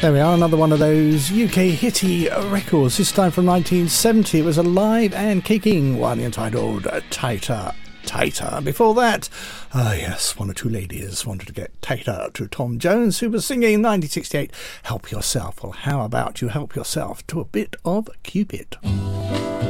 There we are, another one of those UK hitty records, this time from 1970. It was a live and kicking one entitled Tighter, Tighter. Before that, yes, one or two ladies wanted to get tighter to Tom Jones, who was singing in 1968, Help Yourself. Well, how about you help yourself to a bit of Cupid?